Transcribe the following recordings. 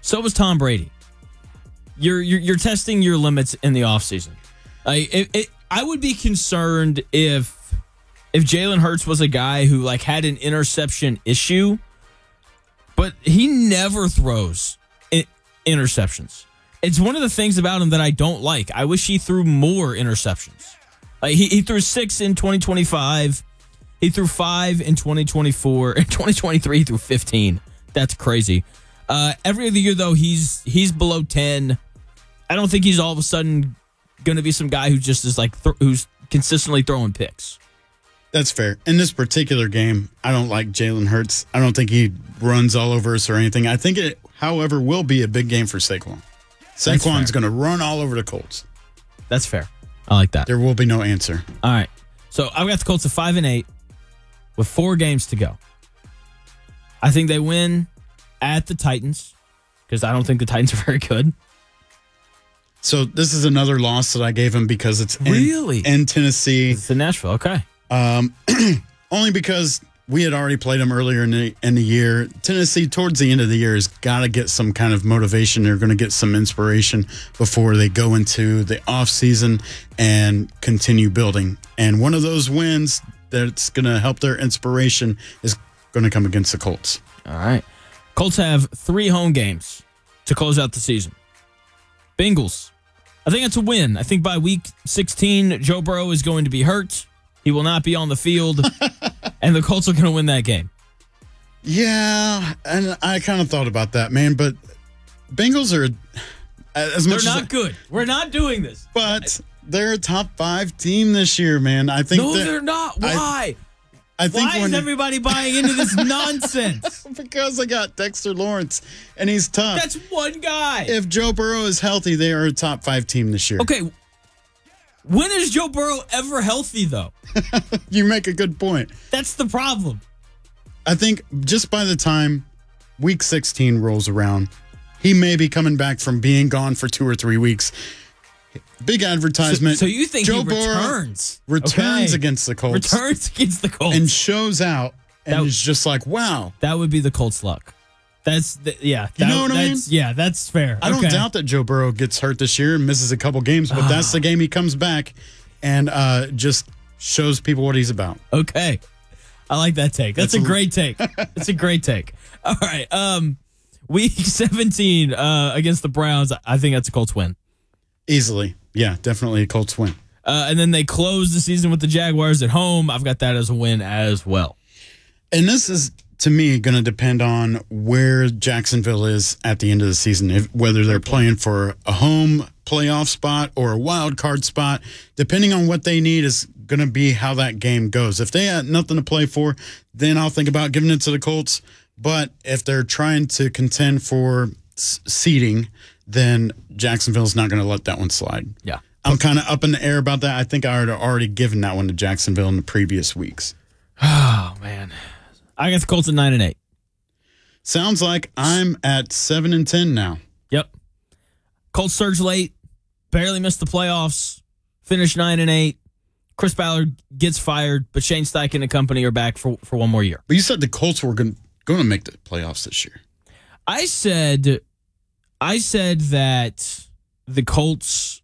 So was Tom Brady. You're testing your limits in the offseason. I would be concerned if Jalen Hurts was a guy who like had an interception issue, but he never throws interceptions. It's one of the things about him that I don't like. I wish he threw more interceptions. Like he threw 6 in 2025. He threw 5 in 2024. In 2023, he threw 15. That's crazy. Every other year, though, he's below 10. I don't think he's all of a sudden going to be some guy who just is like who's consistently throwing picks. That's fair. In this particular game, I don't like Jalen Hurts. I don't think he runs all over us or anything. I think it, however, will be a big game for Saquon. Saquon's going to run all over the Colts. That's fair. I like that. There will be no answer. All right. So I've got the Colts at 5-8 with 4 games to go. I think they win at the Titans because I don't think the Titans are very good. So this is another loss that I gave him because it's in Tennessee. It's in Nashville. Okay. Only because we had already played them earlier in the year. Tennessee, towards the end of the year, has got to get some kind of motivation. They're going to get some inspiration before they go into the offseason and continue building. And one of those wins that's going to help their inspiration is going to come against the Colts. All right. Colts have 3 home games to close out the season. Bengals. I think it's a win. I think by week 16, Joe Burrow is going to be hurt. He will not be on the field, and the Colts are going to win that game. Yeah, and I kind of thought about that, man, but Bengals are they're not good. We're not doing this. But they're a top 5 team this year, man. I think they're not. Why? I think Why is everybody buying into this nonsense? Because I got Dexter Lawrence, and he's tough. That's one guy. If Joe Burrow is healthy, they are a top 5 team this year. Okay. When is Joe Burrow ever healthy, though? You make a good point. That's the problem. I think just by the time week 16 rolls around, he may be coming back from being gone for 2 or 3 weeks. Big advertisement. So you think Joe he returns? Returns against the Colts. Returns against the Colts. And shows out and is just like, wow. That would be the Colts' luck. You know what I mean? Yeah, that's fair. I don't doubt that Joe Burrow gets hurt this year and misses a couple games, but that's the game he comes back and just shows people what he's about. Okay. I like that take. That's a great take. That's a great take. All right. Week 17 against the Browns, I think that's a Colts win. Easily. Yeah, definitely a Colts win. And then they close the season with the Jaguars at home. I've got that as a win as well. And this is, to me, going to depend on where Jacksonville is at the end of the season, whether they're playing for a home playoff spot or a wild card spot. Depending on what they need is going to be how that game goes. If they had nothing to play for, then I'll think about giving it to the Colts. But if they're trying to contend for seeding, then Jacksonville's not going to let that one slide. Yeah. I'm kind of up in the air about that. I think I had already given that one to Jacksonville in the previous weeks. Oh, man. I got the Colts at 9-8. Sounds like I'm at 7-10 now. Yep. Colts surge late, barely missed the playoffs, finished 9-8. Chris Ballard gets fired, but Shane Steichen and company are back for one more year. But you said the Colts were going to make the playoffs this year. I said that the Colts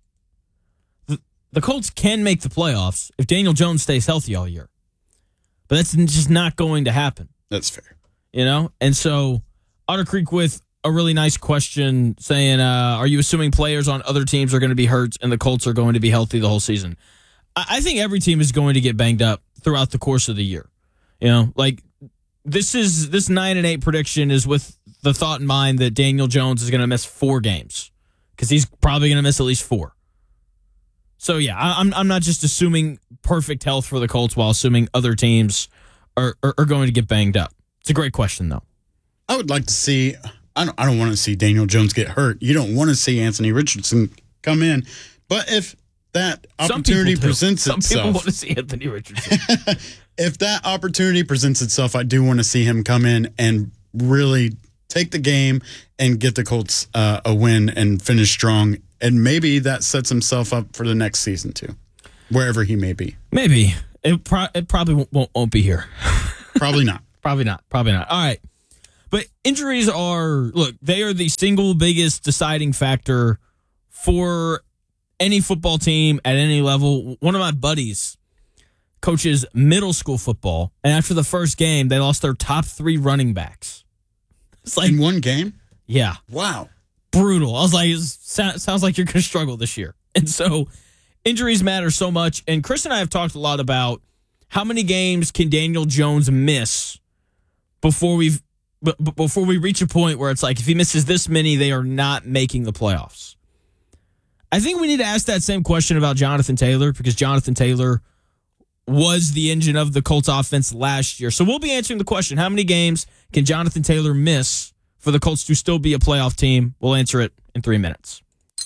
can make the playoffs if Daniel Jones stays healthy all year. But that's just not going to happen. That's fair. You know? And so Otter Creek with a really nice question saying, are you assuming players on other teams are going to be hurt and the Colts are going to be healthy the whole season? I think every team is going to get banged up throughout the course of the year. You know, like this 9-8 prediction is with the thought in mind that Daniel Jones is going to miss 4 games because he's probably going to miss at least 4. So, yeah, I'm not just assuming perfect health for the Colts while assuming other teams are going to get banged up. It's a great question, though. I would like to see – I don't want to see Daniel Jones get hurt. You don't want to see Anthony Richardson come in. But if that opportunity presents itself – Some people want to see Anthony Richardson. If that opportunity presents itself, I do want to see him come in and really take the game and get the Colts a win and finish strong. And maybe that sets himself up for the next season, too, wherever he may be. Maybe. It probably won't be here. Probably not. Probably not. All right. But injuries they are the single biggest deciding factor for any football team at any level. One of my buddies coaches middle school football, and after the first game, they lost their top 3 running backs. It's like in one game? Yeah. Wow. Brutal. I was like, it sounds like you're going to struggle this year. And so injuries matter so much. And Chris and I have talked a lot about how many games can Daniel Jones miss before we reach a point where it's like, if he misses this many, they are not making the playoffs. I think we need to ask that same question about Jonathan Taylor, because Jonathan Taylor was the engine of the Colts offense last year. So we'll be answering the question, how many games can Jonathan Taylor miss for the Colts to still be a playoff team? We'll answer it in 3 minutes.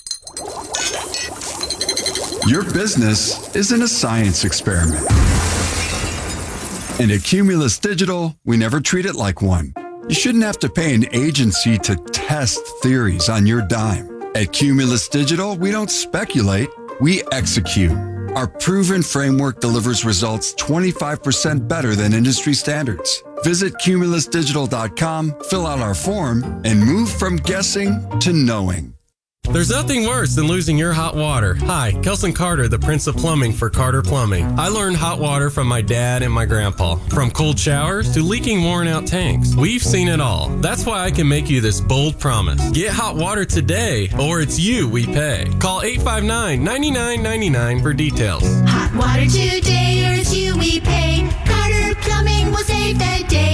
Your business isn't a science experiment. And at Cumulus Digital, we never treat it like one. You shouldn't have to pay an agency to test theories on your dime. At Cumulus Digital, we don't speculate, we execute. Our proven framework delivers results 25% better than industry standards. Visit cumulusdigital.com, fill out our form, and move from guessing to knowing. There's nothing worse than losing your hot water. Hi, Kelson Carter, the Prince of Plumbing for Carter Plumbing. I learned hot water from my dad and my grandpa. From cold showers to leaking worn-out tanks. We've seen it all. That's why I can make you this bold promise. Get hot water today, or it's you we pay. Call 859-9999 for details. Hot water today, or it's you we pay. Carter Plumbing will save the day.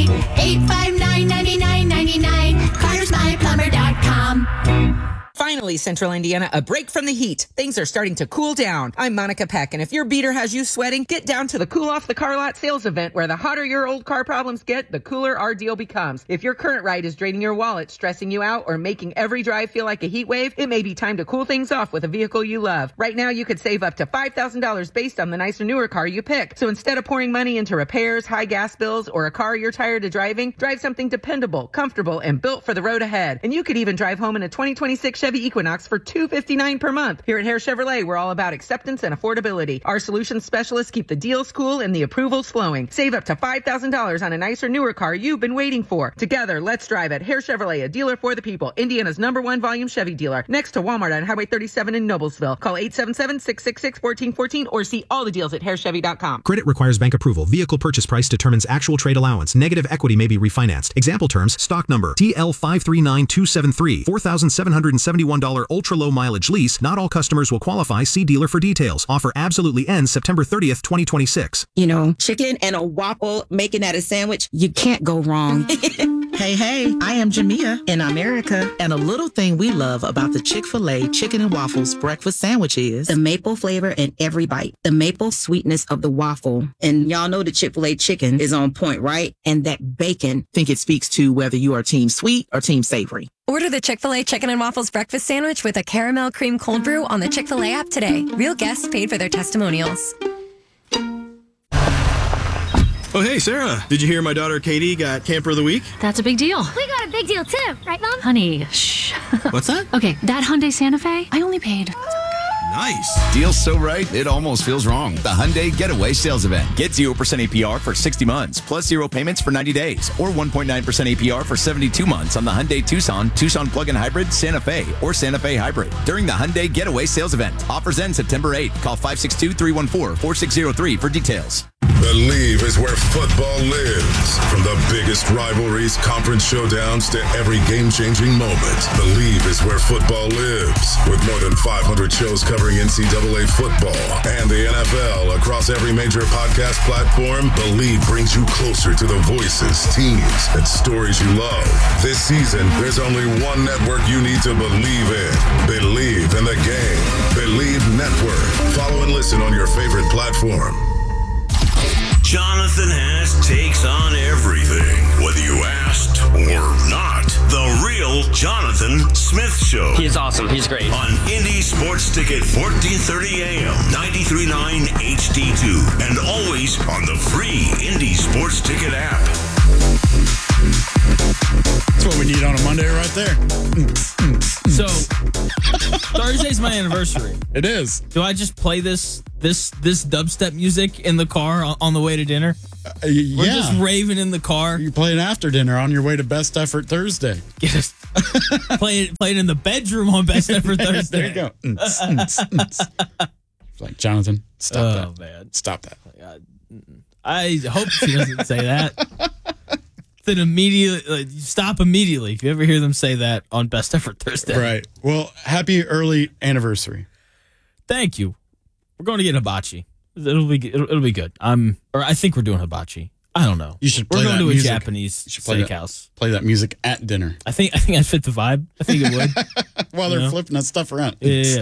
859-9999. CartersMyPlumber.com. Finally, Central Indiana, a break from the heat. Things are starting to cool down. I'm Monica Peck, and if your beater has you sweating, get down to the Cool Off the Car Lot sales event, where the hotter your old car problems get, the cooler our deal becomes. If your current ride is draining your wallet, stressing you out, or making every drive feel like a heat wave, it may be time to cool things off with a vehicle you love. Right now, you could save up to $5,000 based on the nicer, newer car you pick. So instead of pouring money into repairs, high gas bills, or a car you're tired of driving, drive something dependable, comfortable, and built for the road ahead. And you could even drive home in a 2026 Chevy Equinox for $259 per month. Here at Hare Chevrolet, we're all about acceptance and affordability. Our solutions specialists keep the deals cool and the approvals flowing. Save up to $5,000 on a nicer, newer car you've been waiting for. Together, let's drive it. Hare Chevrolet, a dealer for the people. Indiana's #1 volume Chevy dealer. Next to Walmart on Highway 37 in Noblesville. Call 877-666-1414 or see all the deals at HareChevy.com. Credit requires bank approval. Vehicle purchase price determines actual trade allowance. Negative equity may be refinanced. Example terms: stock number TL539273, $4,771 ultra-low mileage lease. Not all customers will qualify. See dealer for details. Offer absolutely ends September 30th, 2026. You know, chicken and a waffle, making that a sandwich, you can't go wrong. Hey, I am Jamia in America, and a little thing we love about the Chick-fil-A Chicken and Waffles breakfast sandwich is the maple flavor in every bite, the maple sweetness of the waffle. And y'all know the Chick-fil-A chicken is on point, right? And that bacon. Think it speaks to whether you are team sweet or team savory. Order the Chick-fil-A Chicken and Waffles breakfast sandwich with a caramel cream cold brew on the Chick-fil-A app today. Real guests paid for their testimonials. Oh, hey, Sarah. Did you hear my daughter Katie got Camper of the Week? That's a big deal. We got a big deal, too. Right, Mom? Honey, shh. What's that? Okay, that Hyundai Santa Fe, I only paid... Nice. Deal's so right, it almost feels wrong. The Hyundai Getaway Sales Event. Get 0% APR for 60 months, plus 0 payments for 90 days, or 1.9% APR for 72 months on the Hyundai Tucson, Tucson Plug-in Hybrid, Santa Fe, or Santa Fe Hybrid during the Hyundai Getaway Sales Event. Offers end September 8th. Call 562-314-4603 for details. Believe is where football lives. From the biggest rivalries, conference showdowns, to every game-changing moment. Believe is where football lives. With more than 500 shows covering NCAA football and the NFL across every major podcast platform, Believe brings you closer to the voices, teams, and stories you love. This season, there's only one network you need to believe in. Believe in the game. Believe Network. Follow and listen on your favorite platform. Jonathan has takes on everything, whether you asked or not. The real Jonathan Smith Show. He is awesome. He's great. On Indy Sports Ticket, 1430 AM, 93.9 HD2, and always on the free Indy Sports Ticket app. That's what we need on a Monday right there. So, Thursday's my anniversary. It is. Do I just play this dubstep music in the car on the way to dinner? Yeah. We're just raving in the car. You play it after dinner on your way to Best Effort Thursday. Play it in the bedroom on Best Effort Thursday. There you go. It's like, Jonathan, stop that. Oh, man. Stop that. I hope she doesn't say that. Then immediately, stop immediately if you ever hear them say that on Best Effort Thursday. Right. Well, happy early anniversary. Thank you. We're going to get hibachi. It'll be good. I think we're doing hibachi. I don't know. You should play We're going that to a music. Japanese steakhouse. Play that music at dinner. I think I fit the vibe. I think it would. While they're flipping that stuff around. Yeah.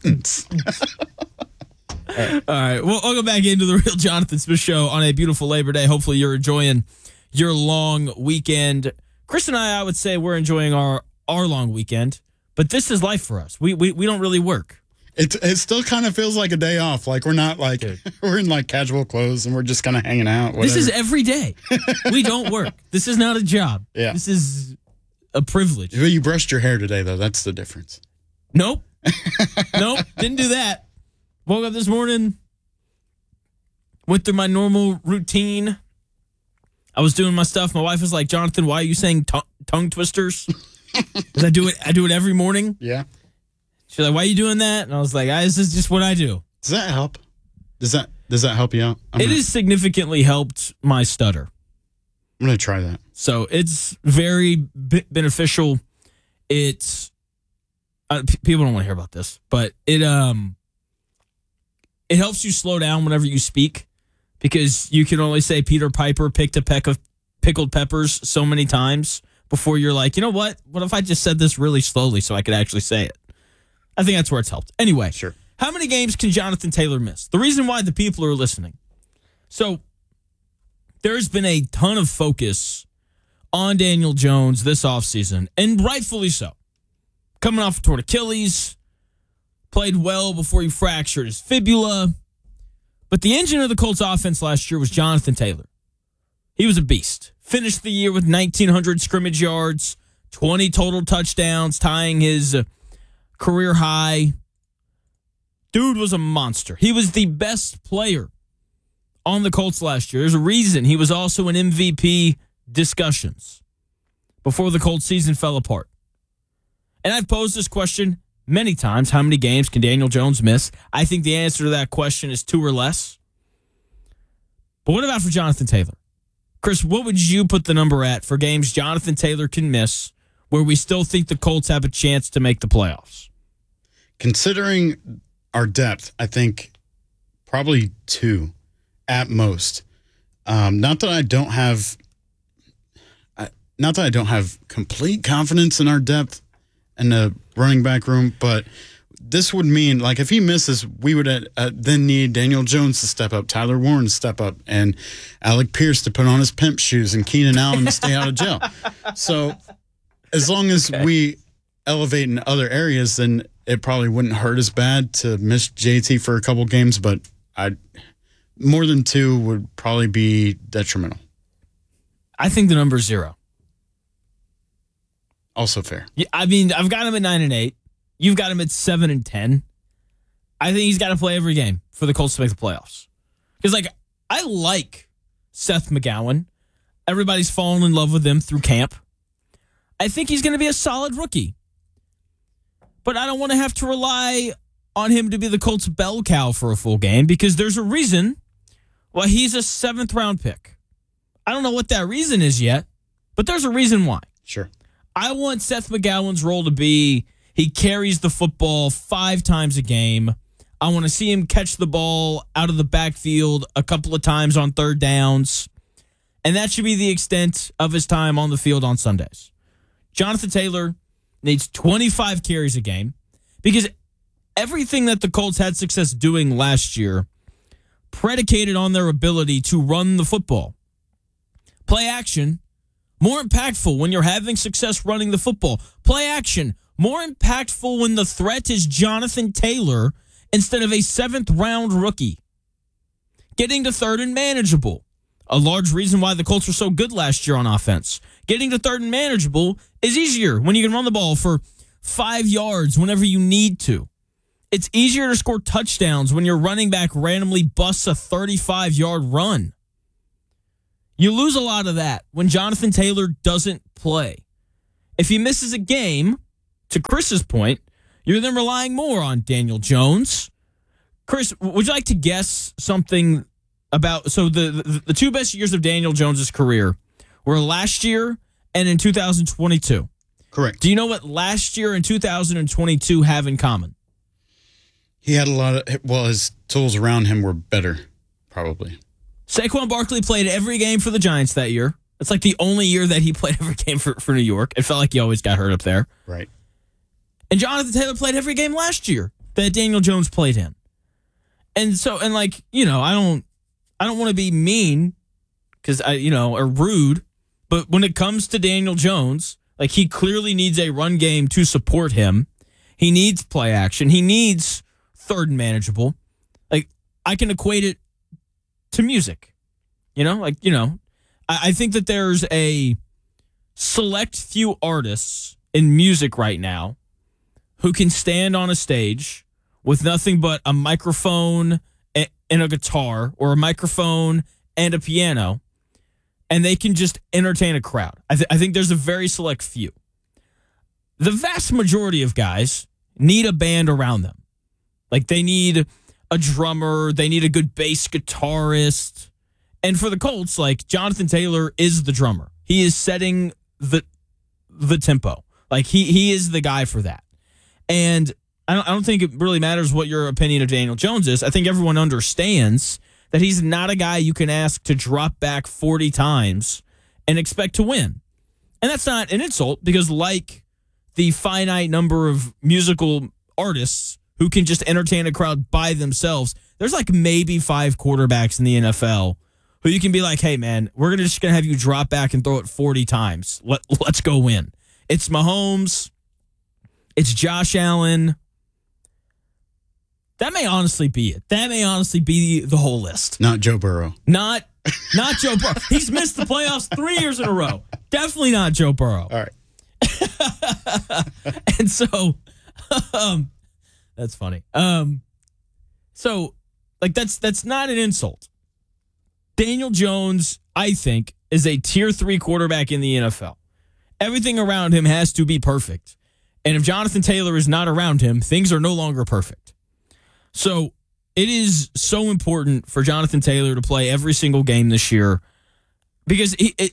All right. Well, I'll go back into the Real Jonathan Smith Show on a beautiful Labor Day. Hopefully you're enjoying your long weekend. Chris and I would say we're enjoying our long weekend, but this is life for us. We don't really work. It still kind of feels like a day off. Like we're not like we're in like casual clothes and we're just kind of hanging out. Whatever. This is every day. We don't work. This is not a job. Yeah. This is a privilege. Well, you brushed your hair today though. That's the difference. Nope. Nope. Didn't do that. Woke up this morning. Went through my normal routine. I was doing my stuff. My wife was like, "Jonathan, why are you saying tongue twisters?" Because I do it every morning. Yeah. She's like, "Why are you doing that?" And I was like, "This is just what I do." Does that help? Does that help you out? It has significantly helped my stutter. I'm gonna try that. So it's very beneficial. It's people don't want to hear about this, but it helps you slow down whenever you speak, because you can only say Peter Piper picked a peck of pickled peppers so many times before you're like, you know what? What if I just said this really slowly so I could actually say it? I think that's where it's helped. Anyway, sure. How many games can Jonathan Taylor miss? The reason why the people are listening. So there's been a ton of focus on Daniel Jones this offseason, and rightfully so. Coming off a torn Achilles, played well before he fractured his fibula. But the engine of the Colts offense last year was Jonathan Taylor. He was a beast. Finished the year with 1,900 scrimmage yards, 20 total touchdowns, tying his career high. Dude was a monster. He was the best player on the Colts last year. There's a reason he was also in MVP discussions before the Colts season fell apart. And I've posed this question many times. How many games can Daniel Jones miss? I think the answer to that question is 2 or less. But what about for Jonathan Taylor? Chris, what would you put the number at for games Jonathan Taylor can miss where we still think the Colts have a chance to make the playoffs? Considering our depth, I think probably 2 at most. Not that I don't have complete confidence in our depth in the running back room, but this would mean, like, if he misses, we would then need Daniel Jones to step up, Tyler Warren to step up, and Alec Pierce to put on his pimp shoes, and Keenan Allen to stay out of jail. So as long as we elevate in other areas, then it probably wouldn't hurt as bad to miss JT for a couple games, but more than 2 would probably be detrimental. I think the number is 0. Also fair. Yeah, I mean, I've got him at 9-8. You've got him at 7-10. I think he's got to play every game for the Colts to make the playoffs. Because, like, I like Seth McGowan. Everybody's fallen in love with him through camp. I think he's going to be a solid rookie. But I don't want to have to rely on him to be the Colts' bell cow for a full game, because there's a reason why he's a 7th-round pick. I don't know what that reason is yet, but there's a reason why. Sure. I want Seth McGowan's role to be he carries the football 5 times a game. I want to see him catch the ball out of the backfield a couple of times on 3rd downs. And that should be the extent of his time on the field on Sundays. Jonathan Taylor needs 25 carries a game, because everything that the Colts had success doing last year predicated on their ability to run the football. Play action, more impactful when you're having success running the football. Play action, more impactful when the threat is Jonathan Taylor instead of a 7th-round rookie. Getting to 3rd and manageable. A large reason why the Colts were so good last year on offense. Getting to 3rd and manageable is easier when you can run the ball for 5 yards whenever you need to. It's easier to score touchdowns when your running back randomly busts a 35-yard run. You lose a lot of that when Jonathan Taylor doesn't play. If he misses a game, to Chris's point, you're then relying more on Daniel Jones. Chris, would you like to guess something about... So the two best years of Daniel Jones' career were last year and in 2022. Correct. Do you know what last year and 2022 have in common? He had a lot of... Well, his tools around him were better, probably. Saquon Barkley played every game for the Giants that year. It's like the only year that he played every game for New York. It felt like he always got hurt up there. Right. And Jonathan Taylor played every game last year that Daniel Jones played in. And so, and like, you know, I don't want to be mean because or rude, but when it comes to Daniel Jones, like he clearly needs a run game to support him. He needs play action. He needs third and manageable. Like I can equate it to music, I think that there's a select few artists in music right now who can stand on a stage with nothing but a microphone and a guitar, or a microphone and a piano, and they can just entertain a crowd. I think there's a very select few. The vast majority of guys need a band around them. Like they need a drummer, they need a good bass guitarist. And for the Colts, like Jonathan Taylor is the drummer. He is setting the tempo. Like he is the guy for that. And I don't think it really matters what your opinion of Daniel Jones is. I think everyone understands that he's not a guy you can ask to drop back 40 times and expect to win. And that's not an insult, because like the finite number of musical artists who can just entertain a crowd by themselves, there's like maybe 5 quarterbacks in the NFL who you can be like, hey, man, we're just going to have you drop back and throw it 40 times. Let's go win. It's Mahomes. It's Josh Allen. That may honestly be it. That may honestly be the whole list. Not Joe Burrow. Not Joe Burrow. He's missed the playoffs 3 years in a row. Definitely not Joe Burrow. All right. And so, that's funny. So, like, that's not an insult. Daniel Jones, I think, is a tier 3 quarterback in the NFL. Everything around him has to be perfect. And if Jonathan Taylor is not around him, things are no longer perfect. So it is so important for Jonathan Taylor to play every single game this year, because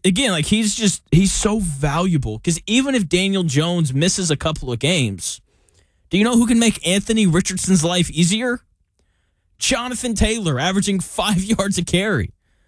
he's so valuable. Because even if Daniel Jones misses a couple of games, do you know who can make Anthony Richardson's life easier? Jonathan Taylor, averaging 5 yards a carry.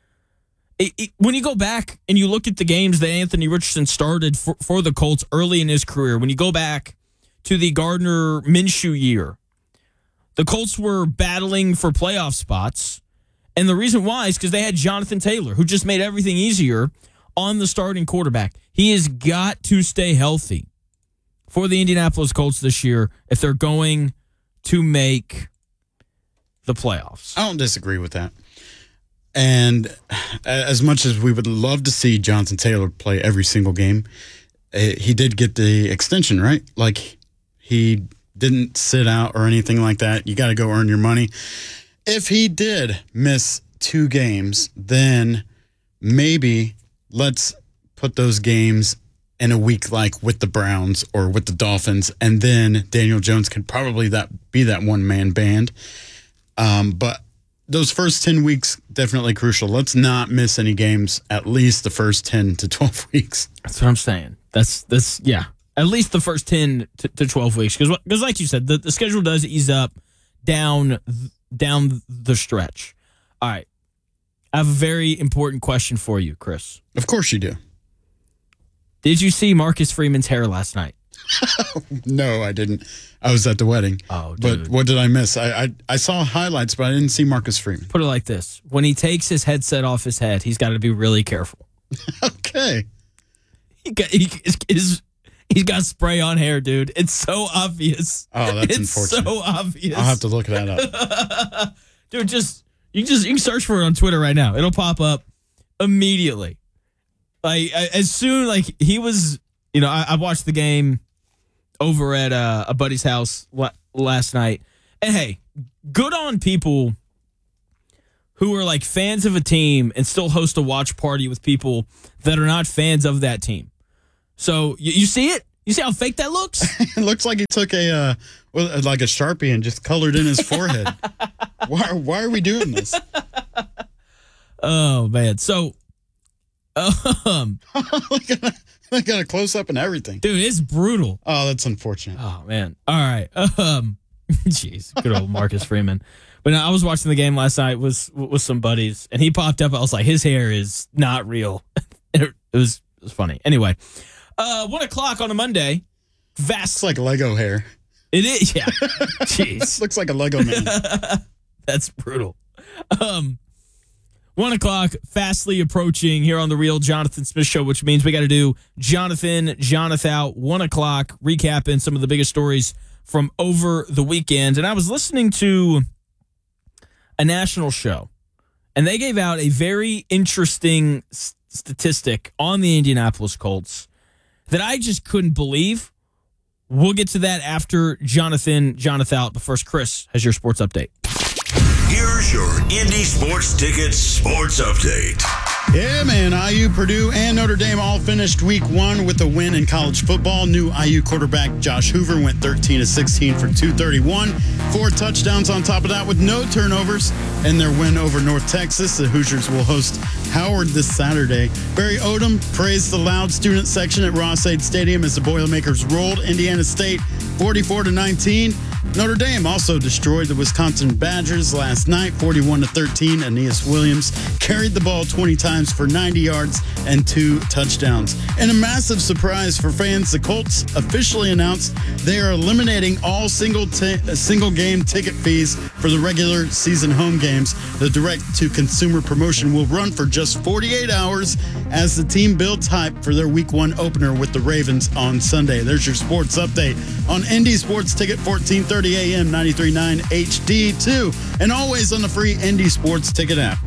When you go back and you look at the games that Anthony Richardson started for the Colts early in his career, when you go back to the Gardner Minshew year, the Colts were battling for playoff spots. And the reason why is because they had Jonathan Taylor, who just made everything easier on the starting quarterback. He has got to stay healthy for the Indianapolis Colts this year if they're going to make the playoffs. I don't disagree with that. And as much as we would love to see Jonathan Taylor play every single game, he did get the extension, right? Like, he didn't sit out or anything like that. You got to go earn your money. If he did miss 2 games, then maybe let's put those games in a week like with the Browns or with the Dolphins, and then Daniel Jones could probably be that one-man band. But those first 10 weeks, definitely crucial. Let's not miss any games at least the first 10 to 12 weeks. That's what I'm saying. That's yeah. At least the first 10 to 12 weeks. Because like you said, the schedule does ease up down the stretch. All right. I have a very important question for you, Chris. Of course you do. Did you see Marcus Freeman's hair last night? No, I didn't. I was at the wedding. Oh, dude. But what did I miss? I saw highlights, but I didn't see Marcus Freeman. Put it like this. When he takes his headset off his head, he's got to be really careful. Okay. He's got spray on hair, dude. It's so obvious. Oh, that's it's unfortunate. So obvious. I'll have to look that up. Dude, you can search for it on Twitter right now. It'll pop up immediately. Like as soon like he was, I watched the game over at a buddy's house last night. And hey, good on people who are like fans of a team and still host a watch party with people that are not fans of that team. So you see it? You see how fake that looks? It looks like he took a Sharpie and just colored in his forehead. Why are we doing this? Oh man. So I got a close up and everything. Dude, it's brutal. Oh, that's unfortunate. Oh man. All right. Jeez, good old Marcus Freeman. But no, I was watching the game last night with some buddies, and he popped up. I was like, his hair is not real. It was funny. Anyway, 1:00 on a Monday. It's like Lego hair. It is, yeah. Jeez. Looks like a Lego man. That's brutal. 1:00, fastly approaching here on the Real Jonathan Smith Show, which means we got to do Jonathan out. 1:00, recapping some of the biggest stories from over the weekend. And I was listening to a national show, and they gave out a very interesting statistic on the Indianapolis Colts that I just couldn't believe. We'll get to that after Jonathan out. But first, Chris has your sports update. Here's your Indy Sports Tickets sports update. Yeah, man. IU, Purdue, and Notre Dame all finished week 1 with a win in college football. New IU quarterback Josh Hoover went 13 of 16 for 231. 4 touchdowns on top of that with no turnovers. And their win over North Texas. The Hoosiers will host Howard this Saturday. Barry Odom praised the loud student section at Ross-Ade Stadium as the Boilermakers rolled Indiana State 44-19. Notre Dame also destroyed the Wisconsin Badgers last night, 41-13. Aeneas Williams carried the ball 20 times for 90 yards and 2 touchdowns. And a massive surprise for fans, the Colts officially announced they are eliminating all single game ticket fees for the regular season home games. The direct-to-consumer promotion will run for just 48 hours as the team builds hype for their week 1 opener with the Ravens on Sunday. There's your sports update on Indy Sports Ticket, 1430 AM, 93.9 HD2, and always on the free Indy Sports Ticket app.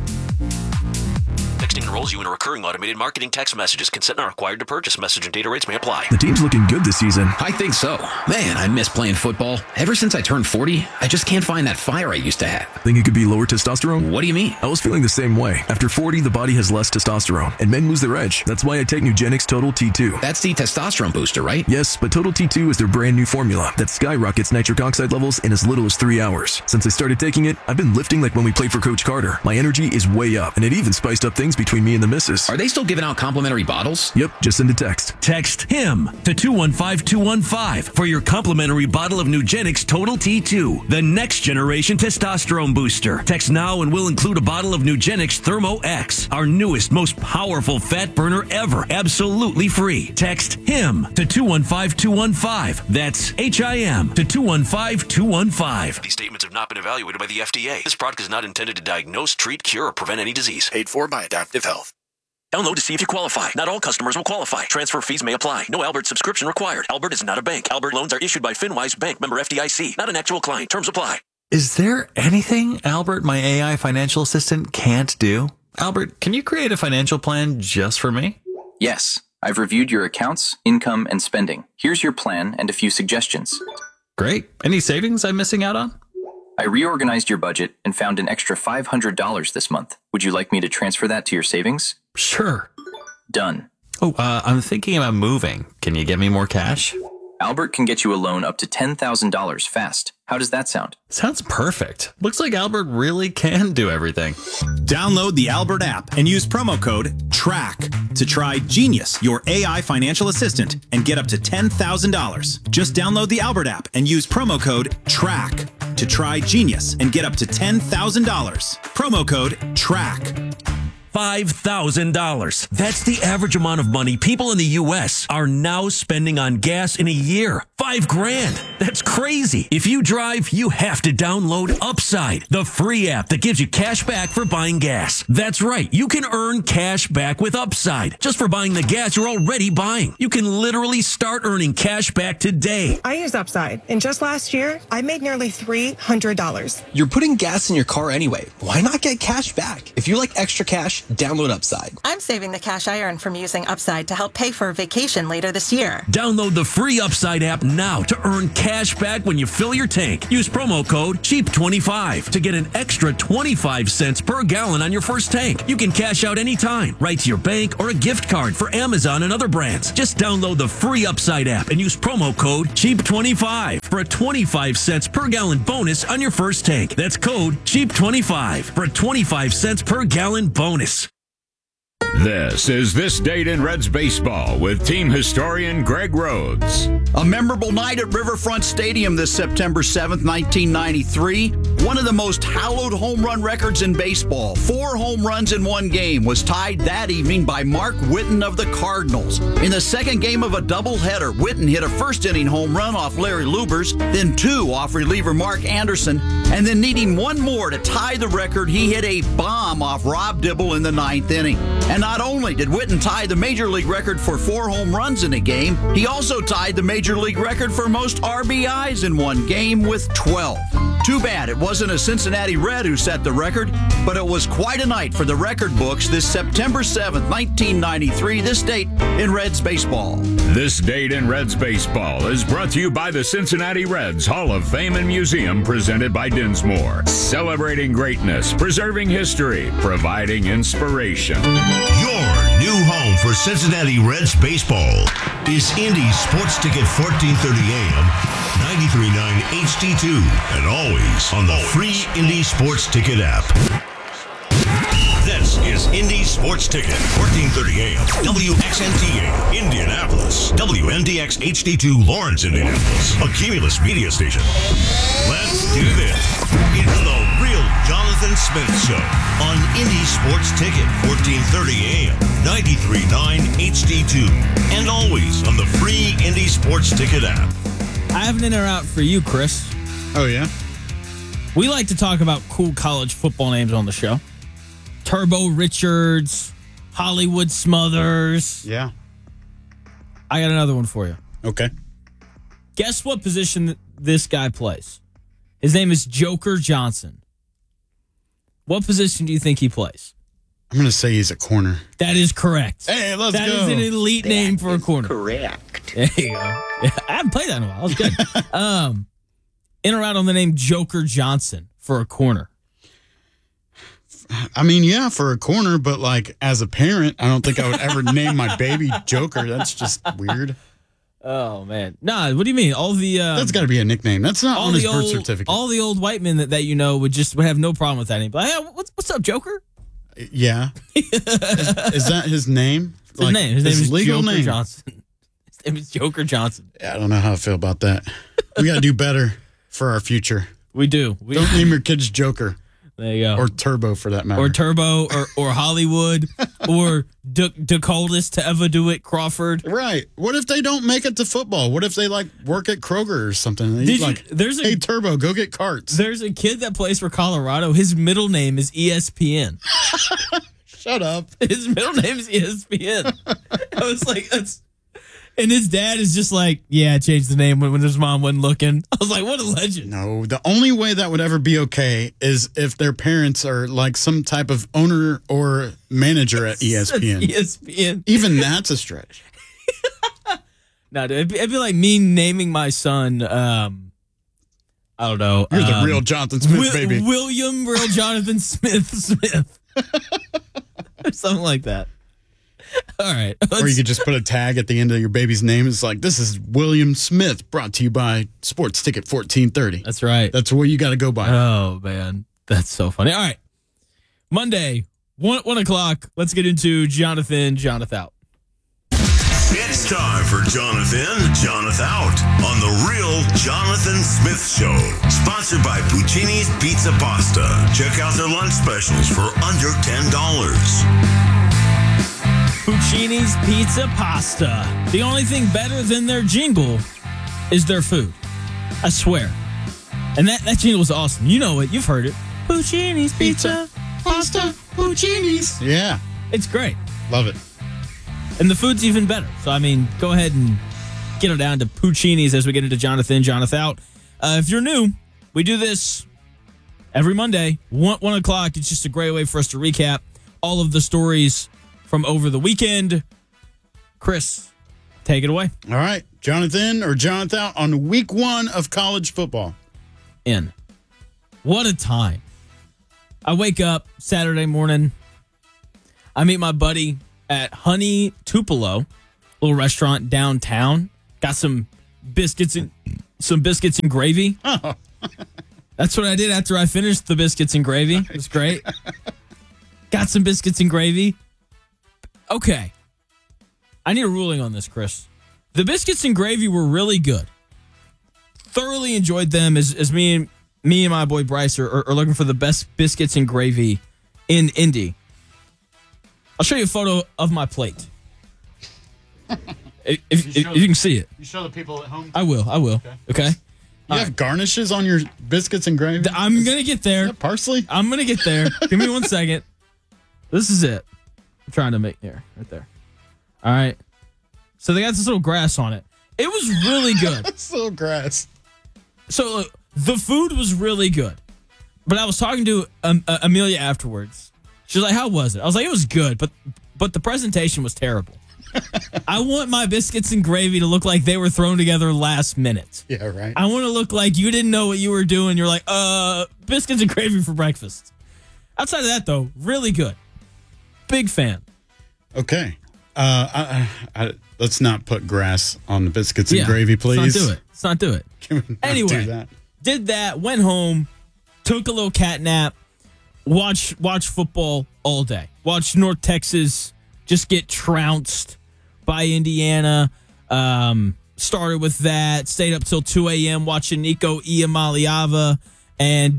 Texting enrolls you in a recurring automated marketing text messages. Consent not required to purchase. Message and data rates may apply. The team's looking good this season. I think so. Man, I miss playing football. Ever since I turned 40, I just can't find that fire I used to have. Think it could be lower testosterone? What do you mean? I was feeling the same way. After 40, the body has less testosterone, and men lose their edge. That's why I take Nugenix Total T2. That's the testosterone booster, right? Yes, but Total T2 is their brand new formula that skyrockets nitric oxide levels in as little as 3 hours. Since I started taking it, I've been lifting like when we played for Coach Carter. My energy is way up, and it even spiced up things between me and the missus. Are they still giving out complimentary bottles? Yep, just send a text. Text HIM to 215-215 for your complimentary bottle of Nugenix Total T2, the next generation testosterone booster. Text now and we'll include a bottle of Nugenix Thermo X, our newest, most powerful fat burner ever, absolutely free. Text HIM to 215-215. That's HIM to 215-215. These statements have not been evaluated by the FDA. This product is not intended to diagnose, treat, cure, or prevent any disease. Paid for by Adaptive Health. Download to see if you qualify. Not all customers will qualify. Transfer fees may apply. No Albert subscription required. Albert is not a bank. Albert loans are issued by FinWise Bank, member FDIC. Not an actual client. Terms apply. Is there anything Albert, my AI financial assistant, can't do? Albert, can you create a financial plan just for me? Yes. I've reviewed your accounts, income, and spending. Here's your plan and a few suggestions. Great. Any savings I'm missing out on? I reorganized your budget and found an extra $500 this month. Would you like me to transfer that to your savings? Sure. Done. Oh, I'm thinking about moving. Can you get me more cash? Albert can get you a loan up to $10,000 fast. How does that sound? Sounds perfect. Looks like Albert really can do everything. Download the Albert app and use promo code TRACK to try Genius, your AI financial assistant, and get up to $10,000. Just download the Albert app and use promo code TRACK to try Genius and get up to $10,000. Promo code TRACK. $5,000. That's the average amount of money people in the U.S. are now spending on gas in a year. $5,000. That's crazy. If you drive, you have to download Upside, the free app that gives you cash back for buying gas. That's right. You can earn cash back with Upside just for buying the gas you're already buying. You can literally start earning cash back today. I use Upside, and just last year, I made nearly $300. You're putting gas in your car anyway. Why not get cash back? If you like extra cash, download Upside. I'm saving the cash I earn from using Upside to help pay for a vacation later this year. Download the free Upside app now to earn cash back when you fill your tank. Use promo code CHEAP25 to get an extra 25 cents per gallon on your first tank. You can cash out anytime, right to your bank or a gift card for Amazon and other brands. Just download the free Upside app and use promo code CHEAP25 for a 25 cents per gallon bonus on your first tank. That's code CHEAP25 for a 25 cents per gallon bonus. This is This Date in Reds Baseball with team historian Greg Rhodes. A memorable night at Riverfront Stadium this September 7th, 1993. One of the most hallowed home run records in baseball, 4 home runs in one game, was tied that evening by Mark Whitten of the Cardinals. In the second game of a doubleheader, Whitten hit a first-inning home run off Larry Lubers, then 2 off reliever Mark Anderson, and then needing one more to tie the record, he hit a bomb off Rob Dibble in the 9th inning. And not only did Whitten tie the Major League record for 4 home runs in a game, he also tied the Major League record for most RBIs in one game with 12. Too bad it wasn't a Cincinnati Red who set the record, but it was quite a night for the record books this September 7th, 1993, this date in Reds baseball. This Date in Reds Baseball is brought to you by the Cincinnati Reds Hall of Fame and Museum, presented by Dinsmore. Celebrating greatness, preserving history, providing inspiration. Your new home for Cincinnati Reds baseball is Indy Sports Ticket 1430 AM, 93.9 HD2, and always on the free Indy Sports Ticket app. This is Indy Sports Ticket, 1430 AM, WXNTA, Indianapolis, WNDX HD2, Lawrence, Indianapolis, a Cumulus media station. Let's do this. It's the real Jonathan Smith Show on Indy Sports Ticket, 1430 AM, 93.9 HD2, and always on the free Indy Sports Ticket app. I have an in or out for you, Chris. Oh, yeah? We like to talk about cool college football names on the show. Turbo Richards, Hollywood Smothers. Yeah. I got another one for you. Okay. Guess what position this guy plays? His name is Joker Johnson. What position do you think he plays? I'm going to say he's a corner. That is correct. Hey, let's go. That is an elite name for a corner. Correct. There you go. Yeah, I haven't played that in a while. That was good. In or out on the name Joker Johnson for a corner? I mean, yeah, for a corner, but like as a parent, I don't think I would ever name my baby Joker. That's just weird. Oh, man. Nah, what do you mean? All the that's got to be a nickname. That's not on his birth certificate. All the old white men that you know would have no problem with that name. But hey, what's up, Joker? Yeah. Is that his name? His name. His name is legal Joker name. Johnson. His name is Joker Johnson. Yeah, I don't know how I feel about that. We got to do better for our future. We do. Don't name your kids Joker. There you go. Or Turbo, for that matter. Or Turbo, or Hollywood, or the coldest to ever do it, Crawford. Right. What if they don't make it to football? What if they like work at Kroger or something? Hey, Turbo, go get carts. There's a kid that plays for Colorado. His middle name is ESPN. Shut up. His middle name is ESPN. I was like, that's... And his dad is just like, yeah, change the name when his mom wasn't looking. I was like, what a legend. No, the only way that would ever be okay is if their parents are like some type of owner or manager at ESPN. ESPN. Even that's a stretch. No, dude, it'd be like me naming my son, I don't know. You're the real Jonathan Smith, baby. William Real Jonathan Smith. Or something like that. All right. Or you could just put a tag at the end of your baby's name. It's like, this is William Smith, brought to you by Sports Ticket 1430. That's right. That's what you got to go by. Oh, man. That's so funny. All right. Monday, 1 o'clock. Let's get into Jonathan Out. It's time for Jonathan Out on the Real Jonathan Smith Show. Sponsored by Puccini's Pizza Pasta. Check out their lunch specials for under $10. Puccini's Pizza Pasta. The only thing better than their jingle is their food. I swear. And that jingle was awesome. You know it. You've heard it. Puccini's Pizza Pasta. Puccini's. Yeah. It's great. Love it. And the food's even better. So, I mean, go ahead and get it down to Puccini's as we get into Jonathan Out. If you're new, we do this every Monday, 1 o'clock. It's just a great way for us to recap all of the stories from over the weekend. Chris, Take it away. All right. Jonathan on week 1 of college football. In. What a time. I wake up Saturday morning. I meet my buddy at Honey Tupelo, little restaurant downtown. Got some biscuits and gravy. Oh. That's what I did after I finished the biscuits and gravy. It was great. Got some biscuits and gravy. Okay. I need a ruling on this, Chris. The biscuits and gravy were really good. Thoroughly enjoyed them as me and my boy Bryce are looking for the best biscuits and gravy in Indy. I'll show you a photo of my plate. If you can see it. You show the people at home? I will. Okay. You have garnishes on your biscuits and gravy? I'm going to get there. Is that parsley? I'm going to get there. Give me 1 second. This is it. I'm trying to make here. Right there. All right. So they got this little grass on it. It was really good. It's little grass. So look, the food was really good. But I was talking to Amelia afterwards. She was like, how was it? I was like, it was good, but the presentation was terrible. I want my biscuits and gravy to look like they were thrown together last minute. Yeah, right. I want to look like you didn't know what you were doing. You're like, biscuits and gravy for breakfast. Outside of that, though, really good. Big fan. Okay. Let's not put grass on the biscuits and gravy, please. Let's not do it. Anyway, did that, went home, took a little cat nap, watch football all day. Watch North Texas just get trounced by Indiana. Started with that. Stayed up till 2 a.m. watching Nico Iamaleava and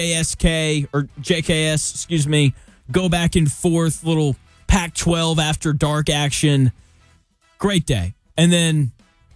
JKS, go back and forth. Little Pac-12 after dark action. Great day. And then,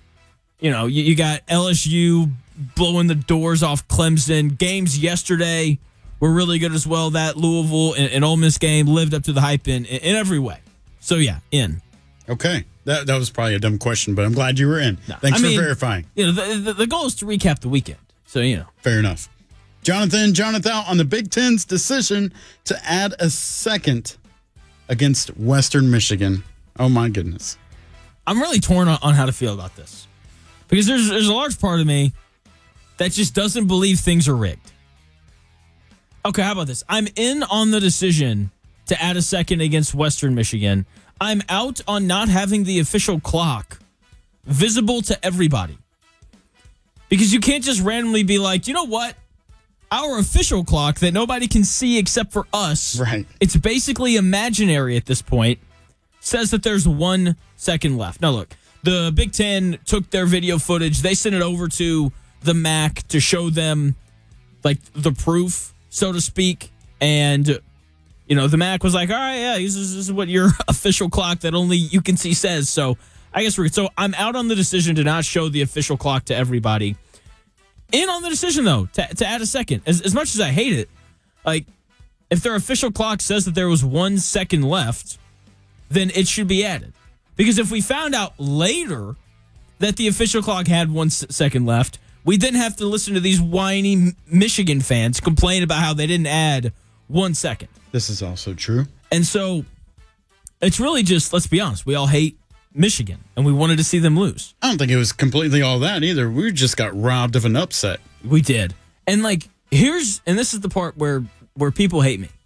you got LSU blowing the doors off Clemson. Games yesterday were really good as well. That Louisville and Ole Miss game lived up to the hype in every way. So, yeah, in. Okay. That was probably a dumb question, but I'm glad you were in. No, Thanks for verifying. The goal is to recap the weekend. So, Fair enough. Jonathan on the Big Ten's decision to add a second against Western Michigan. Oh, my goodness. I'm really torn on how to feel about this. Because there's a large part of me that just doesn't believe things are rigged. Okay, how about this? I'm in on the decision to add a second against Western Michigan. I'm out on not having the official clock visible to everybody. Because you can't just randomly be like, you know what? Our official clock that nobody can see except for us, right? It's basically imaginary at this point, says that there's 1 second left. Now, look, the Big Ten took their video footage. They sent it over to the MAC to show them, like, the proof, so to speak. And, the MAC was like, all right, yeah, this is what your official clock that only you can see says. So I guess so I'm out on the decision to not show the official clock to everybody. In on the decision, though, to add a second. As much as I hate it, like, if their official clock says that there was 1 second left, then it should be added. Because if we found out later that the official clock had 1 second left, we'd then have to listen to these whiny Michigan fans complain about how they didn't add 1 second. This is also true. And so it's really just, let's be honest, we all hate Michigan, and we wanted to see them lose. I don't think it was completely all that either. We just got robbed of an upset. We did. And this is the part where people hate me.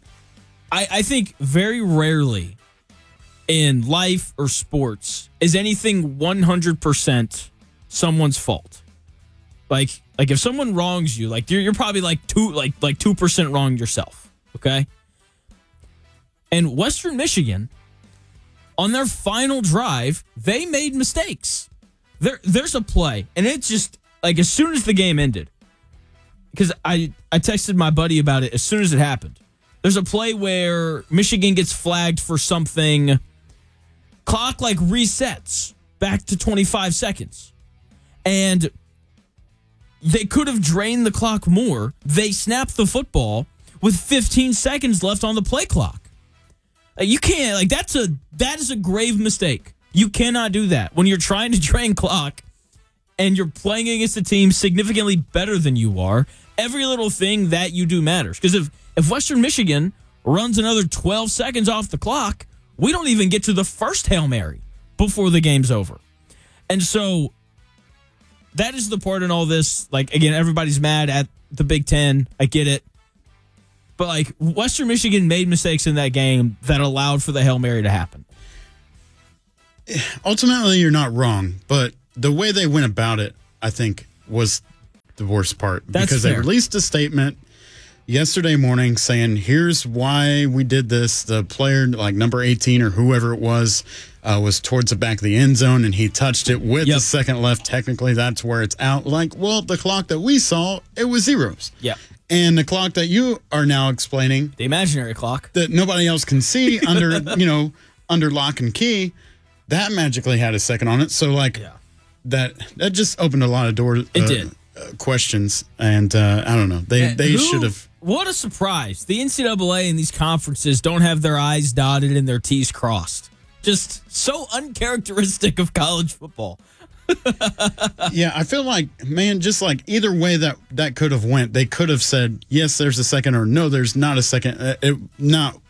I think very rarely in life or sports is anything 100% someone's fault. Like if someone wrongs you, you're probably 2% wrong yourself. Okay? And Western Michigan, on their final drive, they made mistakes. There's a play, and it's just as soon as the game ended, because I texted my buddy about it as soon as it happened. There's a play where Michigan gets flagged for something. Clock resets back to 25 seconds. And they could have drained the clock more. They snapped the football with 15 seconds left on the play clock. You can't, that is a grave mistake. You cannot do that. When you're trying to drain clock and you're playing against a team significantly better than you are, every little thing that you do matters. Because if Western Michigan runs another 12 seconds off the clock, we don't even get to the first Hail Mary before the game's over. And so that is the part in all this. Like, again, everybody's mad at the Big Ten. I get it. But, like, Western Michigan made mistakes in that game that allowed for the Hail Mary to happen. Ultimately, you're not wrong, but the way they went about it, I think, was the worst part. Because they released a statement yesterday morning saying, here's why we did this. The player, like number 18 or whoever it was towards the back of the end zone, and he touched it with the second left. Technically, that's where it's out. Like, well, the clock that we saw, it was zeros. Yeah. And the clock that you are now explaining, the imaginary clock that nobody else can see under, under lock and key, that magically had a second on it. So, like, that just opened a lot of doors. It did. Questions, and I don't know. They should have. What a surprise. The NCAA and these conferences don't have their I's dotted and their T's crossed. Just so uncharacteristic of college football. Yeah, I feel like, man, just like either way that could have went, they could have said, yes, there's a second, or no, there's not a second. Not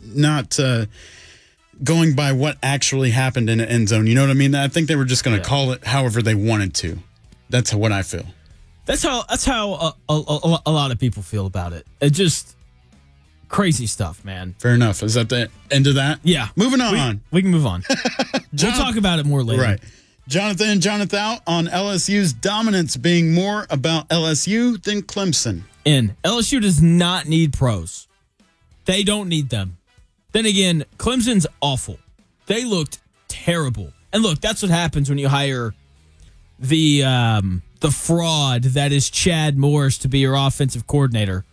going by what actually happened in the end zone. You know what I mean? I think they were just going to call it however they wanted to. That's what I feel. That's how a lot of people feel about it. It just crazy stuff, man. Fair enough. Is that the end of that? Yeah. Moving on. We can move on. We'll talk about it more later. Right. Jonathan on LSU's dominance being more about LSU than Clemson. And LSU does not need pros. They don't need them. Then again, Clemson's awful. They looked terrible. And look, that's what happens when you hire the fraud that is Chad Morris to be your offensive coordinator.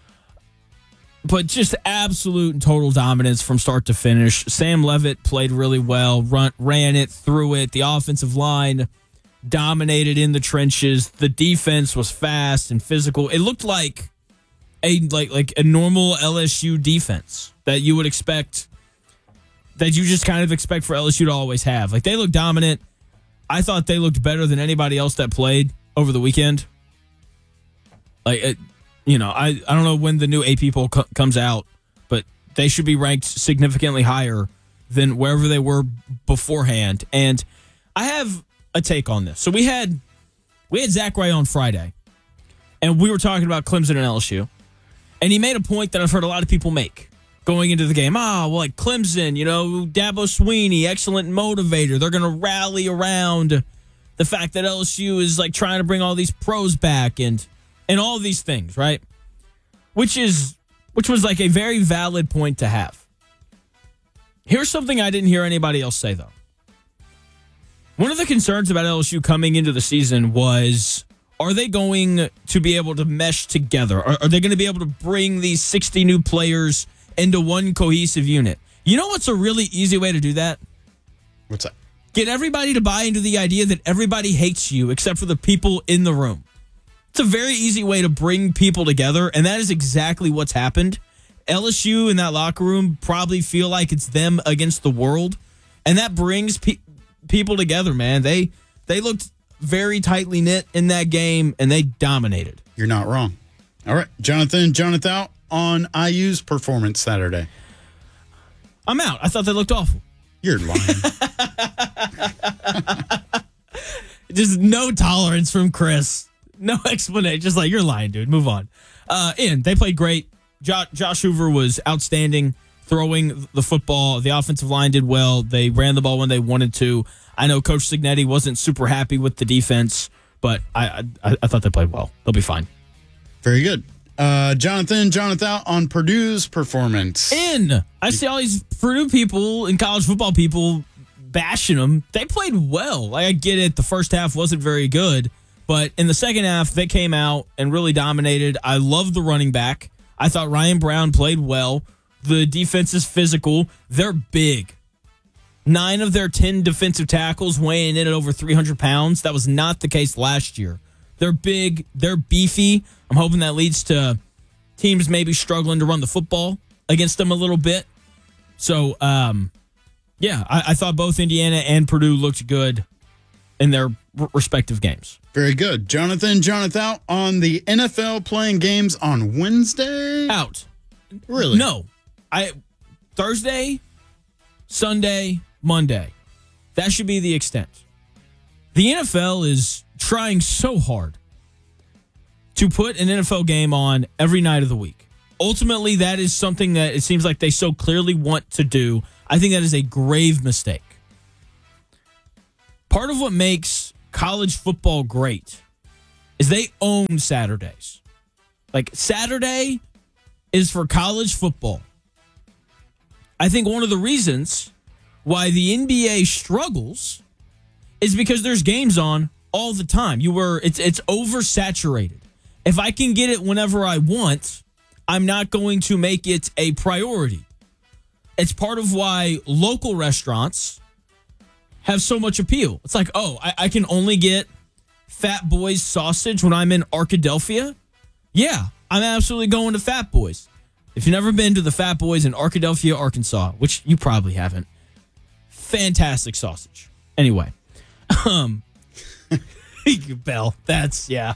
But just absolute and total dominance from start to finish. Sam Leavitt played really well, ran it, threw it. The offensive line dominated in the trenches. The defense was fast and physical. It looked like a normal LSU defense that you would expect, that you just kind of expect for LSU to always have. Like, they looked dominant. I thought they looked better than anybody else that played over the weekend. Like, I don't know when the new AP poll comes out, but they should be ranked significantly higher than wherever they were beforehand. And I have a take on this. So we had Zach Ray on Friday, and we were talking about Clemson and LSU, and he made a point that I've heard a lot of people make going into the game. Like Clemson, Dabo Swinney, excellent motivator. They're going to rally around the fact that LSU is like trying to bring all these pros back and all these things, right? Which was like a very valid point to have. Here's something I didn't hear anybody else say, though. One of the concerns about LSU coming into the season was, are they going to be able to mesh together? Are they going to be able to bring these 60 new players into one cohesive unit? You know what's a really easy way to do that? What's that? Get everybody to buy into the idea that everybody hates you except for the people in the room. It's a very easy way to bring people together, and that is exactly what's happened. LSU in that locker room probably feel like it's them against the world, and that brings people together, man. They looked very tightly knit in that game, and they dominated. You're not wrong. All right, Jonathan on IU's performance Saturday. I'm out. I thought they looked awful. You're lying. Just no tolerance from Chris. No explanation. Just like, you're lying, dude. Move on. They played great. Josh Hoover was outstanding throwing the football. The offensive line did well. They ran the ball when they wanted to. I know Coach Cignetti wasn't super happy with the defense, but I thought they played well. They'll be fine. Very good. Jonathan on Purdue's performance. I see all these Purdue people and college football people bashing them. They played well. Like, I get it. The first half wasn't very good, but in the second half, they came out and really dominated. I love the running back. I thought Ryan Brown played well. The defense is physical. They're big. 9 of their 10 defensive tackles weighing in at over 300 pounds. That was not the case last year. They're big. They're beefy. I'm hoping that leads to teams maybe struggling to run the football against them a little bit. So, I thought both Indiana and Purdue looked good in their respective games. Very good. Jonathan on the NFL playing games on Wednesday. Out. Really? No. Thursday, Sunday, Monday. That should be the extent. The NFL is trying so hard to put an NFL game on every night of the week. Ultimately, that is something that it seems like they so clearly want to do. I think that is a grave mistake. Part of what makes college football great is they own Saturdays. Like, Saturday is for college football. I think one of the reasons why the NBA struggles is because there's games on all the time. It's oversaturated. If I can get it whenever I want, I'm not going to make it a priority. It's part of why local restaurants have so much appeal. It's like, oh, I can only get Fat Boys sausage when I'm in Arkadelphia? Yeah, I'm absolutely going to Fat Boys. If you've never been to the Fat Boys in Arkadelphia, Arkansas, which you probably haven't, fantastic sausage. Anyway, Bell, that's, yeah.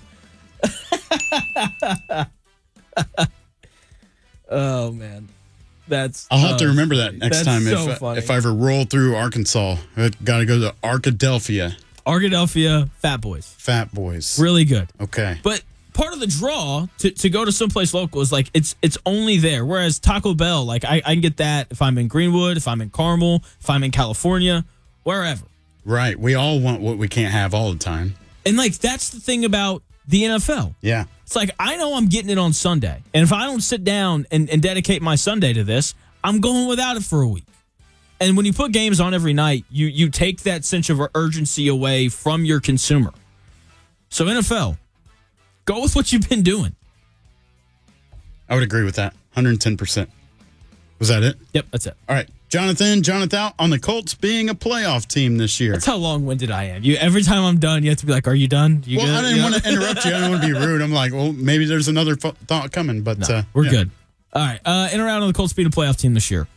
Oh, man. I'll have to remember that next time if I ever roll through Arkansas. I got to go to Arkadelphia. Arkadelphia, Fat Boys. Fat Boys. Really good. Okay. But part of the draw to go to someplace local is like it's only there. Whereas Taco Bell, like I can get that if I'm in Greenwood, if I'm in Carmel, if I'm in California, wherever. Right. We all want what we can't have all the time. And like that's the thing about the NFL. Yeah. It's like I know I'm getting it on Sunday. And if I don't sit down and dedicate my Sunday to this, I'm going without it for a week. And when you put games on every night, you take that sense of urgency away from your consumer. So NFL, go with what you've been doing. I would agree with that. 110%. Was that it? Yep, that's it. All right. Jonathan on the Colts being a playoff team this year. That's how long-winded I am. Every time I'm done, you have to be like, are you done? You good? I didn't want to interrupt you. I don't want to be rude. I'm like, well, maybe there's another thought coming, but no, we're good. All right. In and around on the Colts being a playoff team this year.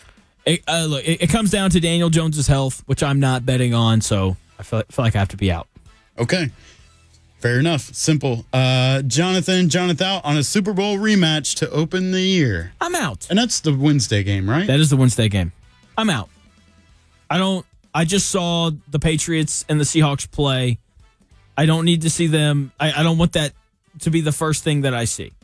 It comes down to Daniel Jones' health, which I'm not betting on, so I feel like I have to be out. Okay. Fair enough. Simple. Jonathan out on a Super Bowl rematch to open the year. I'm out. And that's the Wednesday game, right? That is the Wednesday game. I'm out. I just saw the Patriots and the Seahawks play. I don't need to see them. I don't want that to be the first thing that I see.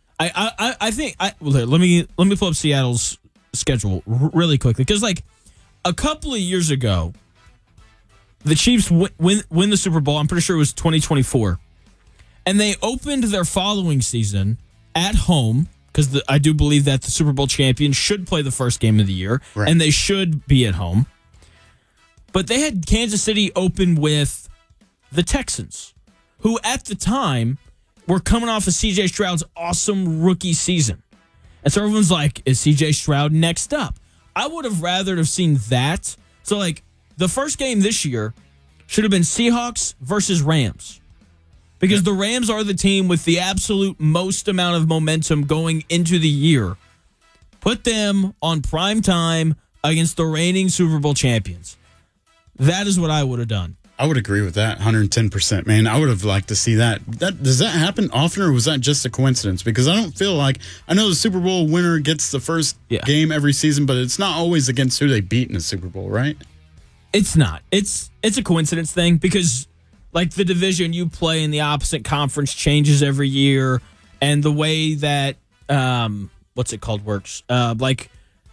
I think let me pull up Seattle's schedule really quickly because like a couple of years ago, the Chiefs win the Super Bowl. I'm pretty sure it was 2024. And they opened their following season at home because I do believe that the Super Bowl champion should play the first game of the year. Right. And they should be at home. But they had Kansas City open with the Texans, who at the time were coming off of C.J. Stroud's awesome rookie season. And so everyone's like, is C.J. Stroud next up? I would have rather have seen that. So like, the first game this year should have been Seahawks versus Rams because the Rams are the team with the absolute most amount of momentum going into the year. Put them on prime time against the reigning Super Bowl champions. That is what I would have done. I would agree with that 110%, man. I would have liked to see that. Does that happen often or was that just a coincidence? Because I don't feel like, I know the Super Bowl winner gets the first game every season, but it's not always against who they beat in the Super Bowl, right? It's not. It's a coincidence thing because like the division you play in the opposite conference changes every year and the way that what's it called works. Like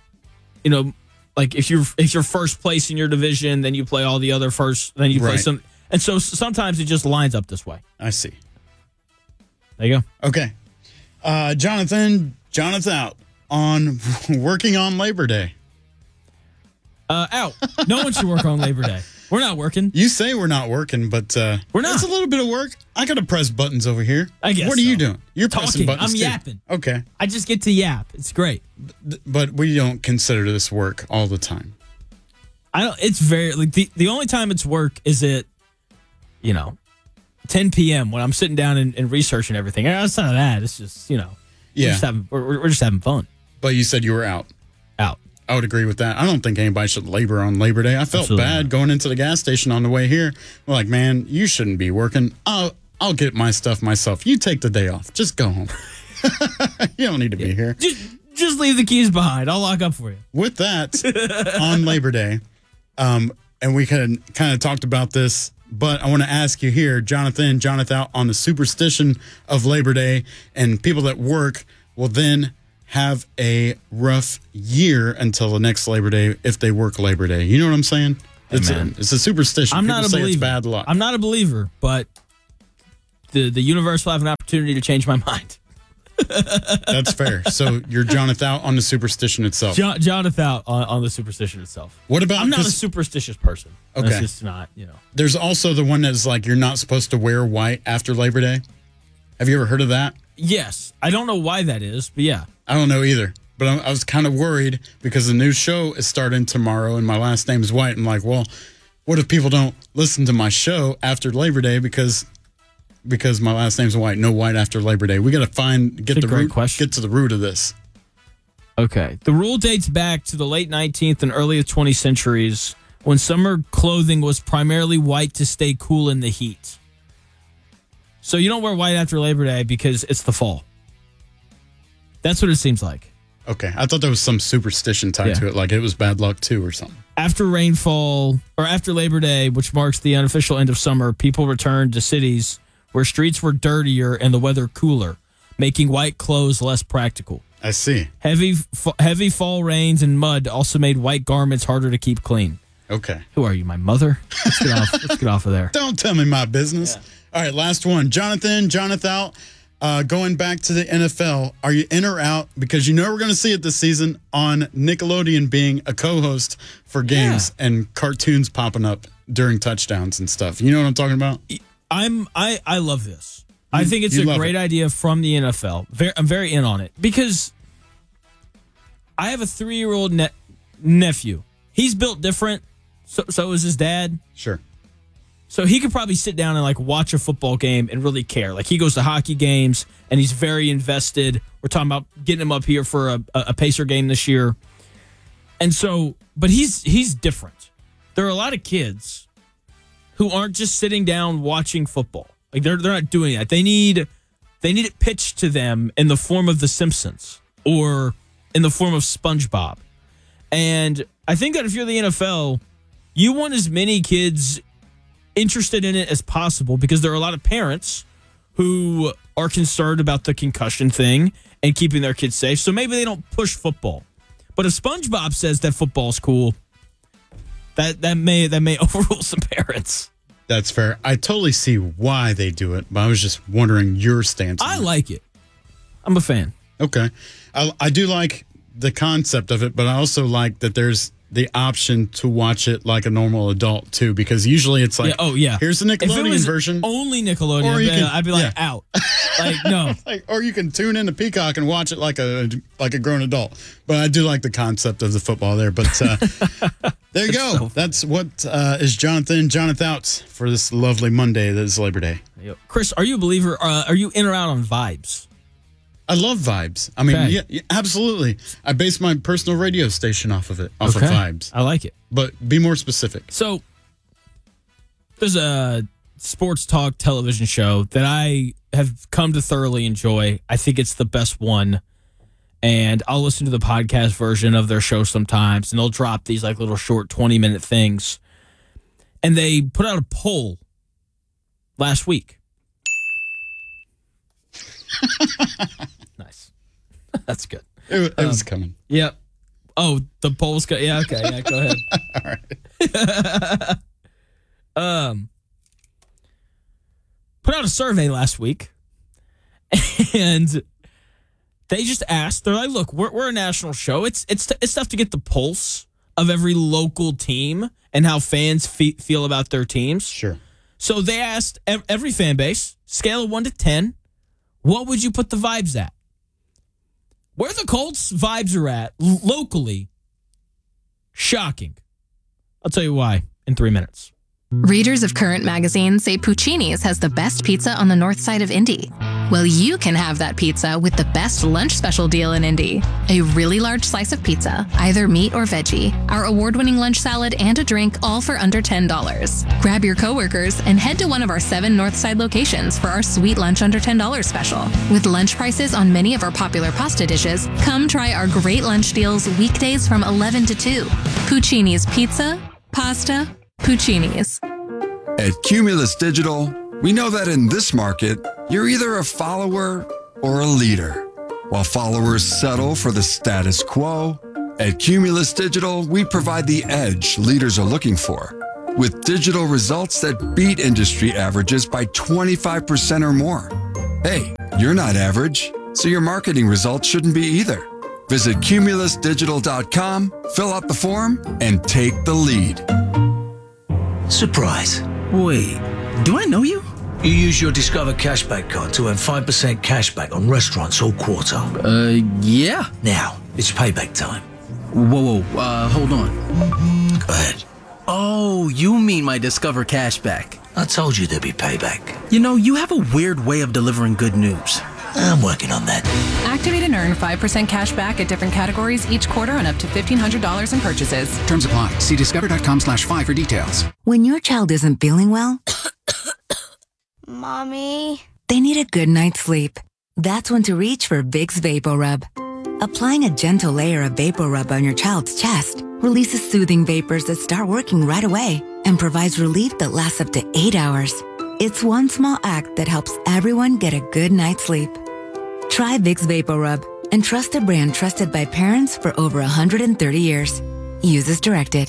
if you're first place in your division, then you play all the other first, then you play some, and so sometimes it just lines up this way. I see. There you go. Okay. Jonathan out on working on Labor Day. Out. No one should work on Labor Day. We're not working. You say we're not working, but we're not. It's a little bit of work. I got to press buttons over here. I guess. What are you doing? You're talking. Pressing buttons. I'm too. yapping. Okay. I just get to yap. It's great. But we don't consider this work all the time. I don't. It's very like the only time it's work is at 10 p.m. when I'm sitting down and researching everything. Outside of that, it's just yeah. We're just having fun. But you said you were out. Out. I would agree with that. I don't think anybody should labor on Labor Day. I felt Absolutely bad going into the gas station on the way here. I'm like, man, you shouldn't be working. I'll get my stuff myself. You take the day off. Just go home. You don't need to be here. Just leave the keys behind. I'll lock up for you. With that, on Labor Day, and we kind of talked about this But I want to ask you here, Jonathan out on the superstition of Labor Day, and people that work will then have a rough year until the next Labor Day if they work Labor Day. You know what I'm saying? It's a superstition. I'm not a believer. It's bad luck. I'm not a believer, but the universe will have an opportunity to change my mind. That's fair. So you're Jonathan out on the superstition itself. Jonathan out on the superstition itself. What about? I'm not a superstitious person. Okay, it's just not. There's also the one that's like you're not supposed to wear white after Labor Day. Have you ever heard of that? Yes, I don't know why that is, but yeah, I don't know either. But I was kind of worried because the new show is starting tomorrow, and my last name is White. I'm like, well, what if people don't listen to my show after Labor Day because my last name's White? No white after Labor Day. We got to get to the root of this. Okay. The rule dates back to the late 19th and early 20th centuries when summer clothing was primarily white to stay cool in the heat. So you don't wear white after Labor Day because it's the fall. That's what it seems like. Okay. I thought there was some superstition tied to it, like it was bad luck too or something. After rainfall, or after Labor Day, which marks the unofficial end of summer, people returned to cities where streets were dirtier and the weather cooler, making white clothes less practical. I see. Heavy fall rains and mud also made white garments harder to keep clean. Okay. Who are you, my mother? Let's get off of there. Don't tell me my business. Yeah. All right, last one. Jonathan out. Going back to the NFL, are you in or out? Because you know we're going to see it this season on Nickelodeon being a co-host for games and cartoons popping up during touchdowns and stuff. You know what I'm talking about? I love this. I think it's a great idea from the NFL. I'm very in on it because I have a 3-year-old nephew. He's built different. So is his dad. Sure. So he could probably sit down and like watch a football game and really care. Like he goes to hockey games and he's very invested. We're talking about getting him up here for a Pacer game this year. And so, but he's different. There are a lot of kids who aren't just sitting down watching football. Like they're not doing that. They need it pitched to them in the form of The Simpsons or in the form of SpongeBob. And I think that if you're the NFL, you want as many kids interested in it as possible because there are a lot of parents who are concerned about the concussion thing and keeping their kids safe. So maybe they don't push football. But if SpongeBob says that football's cool, that may overrule some parents. That's fair. I totally see why they do it, but I was just wondering your stance. I like it. I'm a fan. Okay. I do like the concept of it, but I also like that there's the option to watch it like a normal adult too, because usually it's like, here's the Nickelodeon version. Only Nickelodeon, I'd be like, out. Like, no. Or you can tune into Peacock and watch it like a grown adult. But I do like the concept of the football there. But there you go. So that's what is Jonathan Outs for this lovely Monday that is Labor Day. Chris, are you a believer? Are you in or out on vibes? I love vibes. I mean, yeah, absolutely. I base my personal radio station off of vibes. I like it. But be more specific. So there's a sports talk television show that I have come to thoroughly enjoy. I think it's the best one. And I'll listen to the podcast version of their show sometimes, and they'll drop these like little short 20-minute things. And they put out a poll last week. Nice. That's good. It was coming. Yep. Oh, the poll's good. Yeah, okay. Yeah, go ahead. All right. Put out a survey last week, and they just asked, they're like, look, we're a national show. It's tough to get the pulse of every local team and how fans feel about their teams. Sure. So they asked every fan base, scale of 1 to 10, what would you put the vibes at? Where the Colts vibes are at locally, shocking. I'll tell you why in 3 minutes. Readers of Current Magazine say Puccini's has the best pizza on the north side of Indy. Well, you can have that pizza with the best lunch special deal in Indy. A really large slice of pizza, either meat or veggie, our award-winning lunch salad, and a drink, all for under $10. Grab your coworkers and head to one of our 7 north side locations for our sweet lunch under $10 special. With lunch prices on many of our popular pasta dishes, come try our great lunch deals weekdays from 11 to 2. Puccini's Pizza, Pasta, Puccini's. At Cumulus Digital, we know that in this market, you're either a follower or a leader. While followers settle for the status quo, at Cumulus Digital, we provide the edge leaders are looking for, with digital results that beat industry averages by 25% or more. Hey, you're not average, so your marketing results shouldn't be either. Visit cumulusdigital.com, fill out the form, and take the lead. Surprise. Wait, do I know you? You use your Discover Cashback card to earn 5% cashback on restaurants all quarter. Yeah. Now, it's payback time. Whoa, hold on. Go ahead. Oh, you mean my Discover Cashback. I told you there'd be payback. You know, you have a weird way of delivering good news. I'm working on that. Activate and earn 5% cash back at different categories each quarter on up to $1,500 in purchases. Terms apply. See discover.com/5 for details. When your child isn't feeling well, Mommy. They need a good night's sleep. That's when to reach for Vicks VapoRub. Applying a gentle layer of VapoRub on your child's chest releases soothing vapors that start working right away and provides relief that lasts up to 8 hours. It's one small act that helps everyone get a good night's sleep. Try Vicks VapoRub and trust a brand trusted by parents for over 130 years. Use as directed.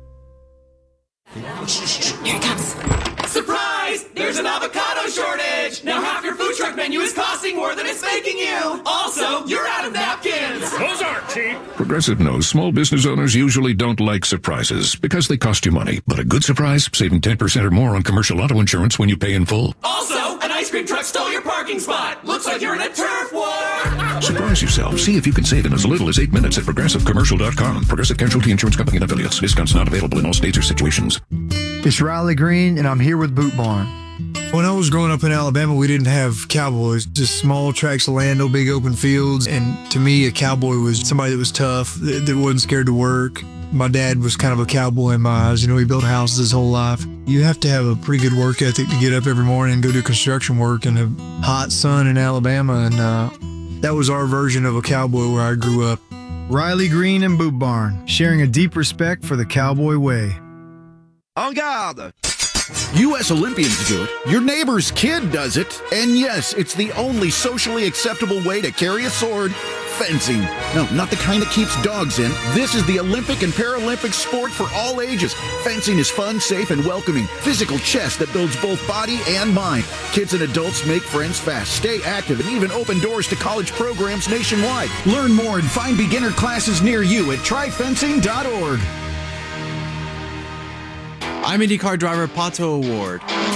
Here it comes. Surprise! There's an avocado shortage! Now half your food truck menu is costing more than it's making you! Also, you're out of napkins! Those aren't cheap! Progressive knows small business owners usually don't like surprises because they cost you money. But a good surprise, saving 10% or more on commercial auto insurance when you pay in full. Also, an ice cream truck stole your parking spot! Looks like you're in a turf war! Surprise yourself. See if you can save in as little as 8 minutes at progressivecommercial.com. Progressive Casualty Insurance Company and affiliates. Discounts not available in all states or situations. It's Riley Green, and I'm here with Boot Barn. When I was growing up in Alabama, we didn't have cowboys, just small tracts of land, no big open fields. And to me, a cowboy was somebody that was tough, that wasn't scared to work. My dad was kind of a cowboy in my eyes. You know, he built houses his whole life. You have to have a pretty good work ethic to get up every morning and go do construction work in a hot sun in Alabama. And that was our version of a cowboy where I grew up. Riley Green and Boot Barn, sharing a deep respect for the cowboy way. En garde! U.S. Olympians do it. Your neighbor's kid does it. And yes, it's the only socially acceptable way to carry a sword. Fencing. No, not the kind that keeps dogs in. This is the Olympic and Paralympic sport for all ages. Fencing is fun, safe, and welcoming. Physical chess that builds both body and mind. Kids and adults make friends fast, stay active, and even open doors to college programs nationwide. Learn more and find beginner classes near you at tryfencing.org. I'm IndyCar driver Pato O'Ward.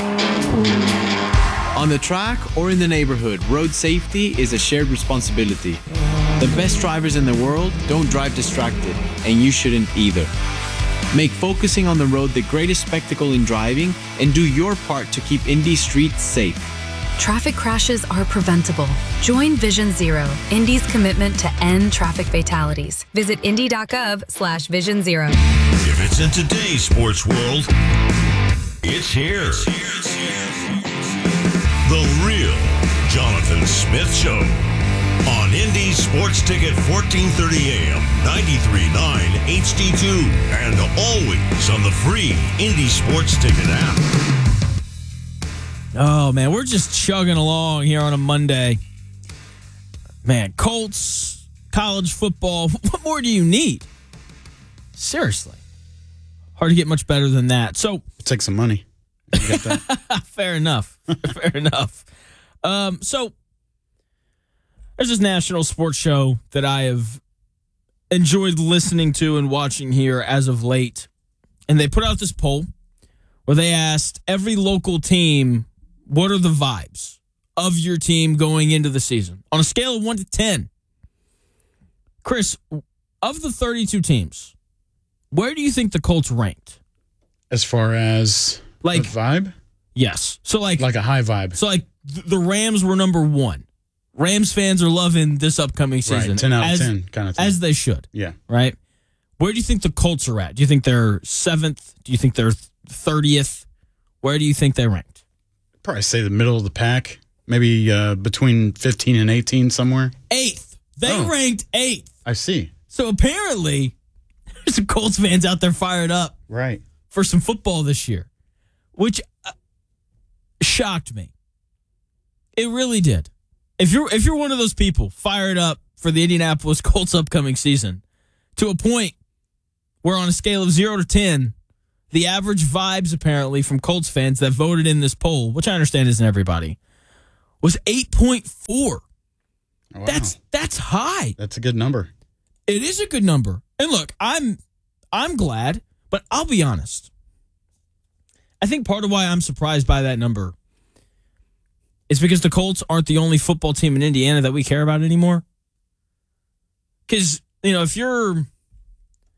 On the track or in the neighborhood, road safety is a shared responsibility. The best drivers in the world don't drive distracted, and you shouldn't either. Make focusing on the road the greatest spectacle in driving, and do your part to keep Indy streets safe. Traffic crashes are preventable. Join Vision Zero, Indy's commitment to end traffic fatalities. Visit indy.gov/Vision Zero. If it's in today's sports world, it's here. The real Jonathan Smith Show on Indy Sports Ticket 1430 AM, 93.9 HD2, and always on the free Indy Sports Ticket app. Oh, man, we're just chugging along here on a Monday. Man, Colts, college football, what more do you need? Seriously. Hard to get much better than that. So take some money. You got that? Fair enough. Fair enough. So there's this national sports show that I have enjoyed listening to and watching here as of late. And they put out this poll where they asked every local team, what are the vibes of your team going into the season? On a scale of 1 to 10. Chris, of the 32 teams, where do you think the Colts ranked? As far as like a vibe? Yes. So like a high vibe. So like the Rams were number 1. Rams fans are loving this upcoming season. Right, 10 out of 10 kind of thing. As they should. Yeah. Right? Where do you think the Colts are at? Do you think they're 7th? Do you think they're 30th? Where do you think they ranked? Probably say the middle of the pack. Maybe between 15 and 18 somewhere. 8th. They ranked 8th. I see. So apparently, there's some Colts fans out there fired up. Right. For some football this year. which shocked me. It really did. If you're one of those people fired up for the Indianapolis Colts upcoming season to a point where on a scale of 0 to 10, the average vibes apparently from Colts fans that voted in this poll, which I understand isn't everybody, was 8.4. Wow. That's high. That's a good number. It is a good number. And look, I'm glad, but I'll be honest. I think part of why I'm surprised by that number is because the Colts aren't the only football team in Indiana that we care about anymore. Because, if you're